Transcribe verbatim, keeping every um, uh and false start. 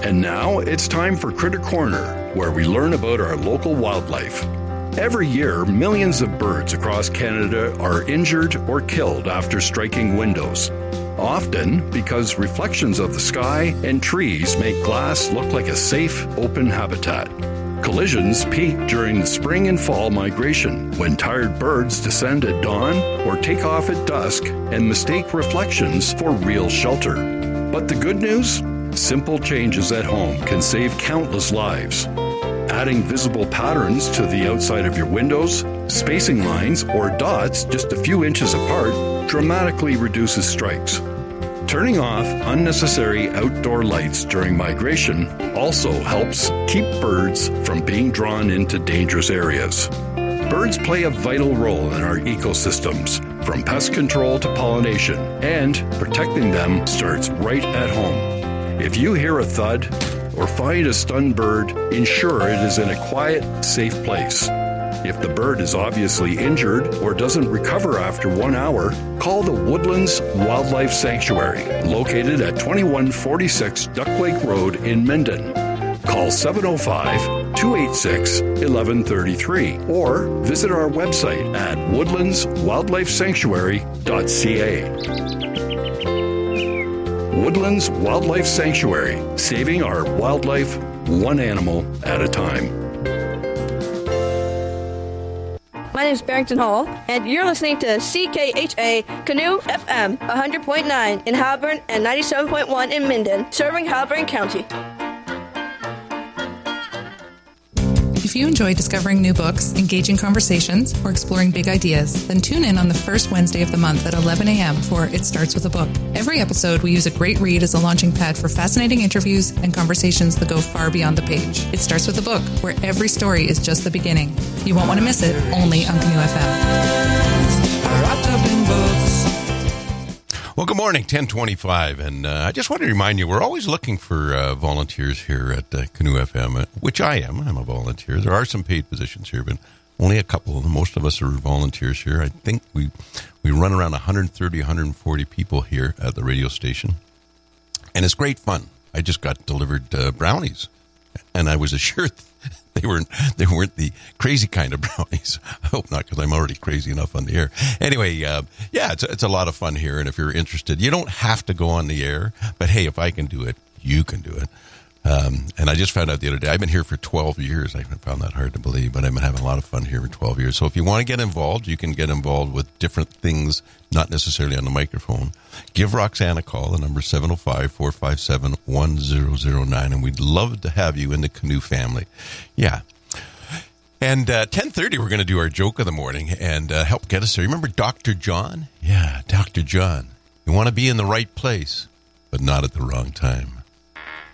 And now it's time for Critter Corner, where we learn about our local wildlife. Every year, millions of birds across Canada are injured or killed after striking windows. Often because reflections of the sky and trees make glass look like a safe, open habitat. Collisions peak during the spring and fall migration, when tired birds descend at dawn or take off at dusk and mistake reflections for real shelter. But the good news? Simple changes at home can save countless lives. Adding visible patterns to the outside of your windows, spacing lines, or dots just a few inches apart dramatically reduces strikes. Turning off unnecessary outdoor lights during migration also helps keep birds from being drawn into dangerous areas. Birds play a vital role in our ecosystems, from pest control to pollination, and protecting them starts right at home. If you hear a thud or find a stunned bird, ensure it is in a quiet, safe place. If the bird is obviously injured or doesn't recover after one hour, call the Woodlands Wildlife Sanctuary, located at twenty-one forty-six Duck Lake Road in Minden. Call seven oh five, two eight six, one one three three or visit our website at woodlands wildlife sanctuary dot c a. Woodlands Wildlife Sanctuary, saving our wildlife one animal at a time. My name is Barrington Hall, and you're listening to C K H A Canoe F M one hundred point nine in Halburn and ninety-seven point one in Minden, serving Halburn County. If you enjoy discovering new books, engaging conversations, or exploring big ideas, then tune in on the first Wednesday of the month at eleven a.m. for It Starts With a Book. Every episode, we use a great read as a launching pad for fascinating interviews and conversations that go far beyond the page. It Starts With a Book, where every story is just the beginning. You won't want to miss it, only on Canoe F M. Wrapped up in books. Well, good morning, ten twenty-five, and uh, I just want to remind you, we're always looking for uh, volunteers here at uh, Canoe F M, uh, which I am. I'm a volunteer. There are some paid positions here, but only a couple. Most of us are volunteers here. I think we we run around one hundred thirty, one hundred forty people here at the radio station, and it's great fun. I just got delivered uh, brownies, and I was assured they weren't they weren't the crazy kind of brownies. I hope not, because I'm already crazy enough on the air. Anyway, uh, yeah, it's it's a lot of fun here, and if you're interested, you don't have to go on the air. But hey, if I can do it, you can do it. Um, and I just found out the other day, I've been here for twelve years. I found that hard to believe, but I've been having a lot of fun here for twelve years. So if you want to get involved, you can get involved with different things, not necessarily on the microphone. Give Roxanne a call. The number is seven oh five, four five seven, one oh oh nine, and we'd love to have you in the Canoe family. Yeah. And uh, ten thirty, we're going to do our joke of the morning and uh, help get us there. Remember Doctor John? Yeah, Doctor John. You want to be in the right place, but not at the wrong time.